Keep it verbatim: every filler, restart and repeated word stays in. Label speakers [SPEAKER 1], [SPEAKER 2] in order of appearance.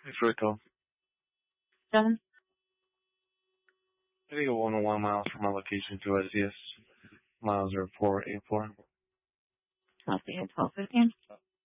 [SPEAKER 1] Thanks for the call.
[SPEAKER 2] Seven.
[SPEAKER 1] I think one oh one miles from my location to S E S. Miles are four eight four.
[SPEAKER 2] I'll see you at twelve fifteen.